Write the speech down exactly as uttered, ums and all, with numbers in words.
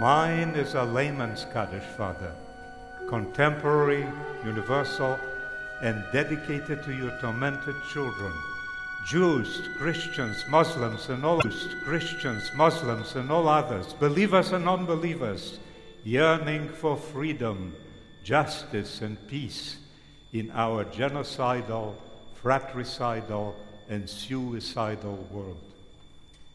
Mine is a layman's Kaddish, Father, contemporary, universal, and dedicated to your tormented children, Jews, Christians, Muslims, and all Christians, Muslims, and all others, believers and non-believers, yearning for freedom, justice, and peace in our genocidal, fratricidal, and suicidal world.